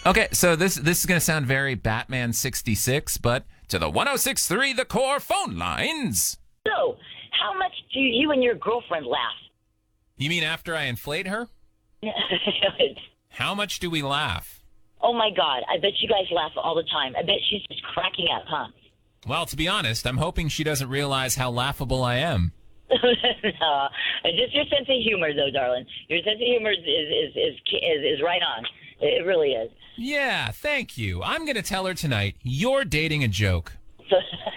Okay, so this is going to sound very Batman 66, but to the 1063 The Core phone lines. So, how much do you and your girlfriend laugh? You mean after I inflate her? How much do we laugh? Oh, my God. I bet you guys laugh all the time. I bet she's just cracking up, huh? Well, to be honest, I'm hoping she doesn't realize how laughable I am. No, just your sense of humor, though, darling. Your sense of humor is right on. It really is. Yeah, thank you. I'm going to tell her tonight you're dating a joke. So,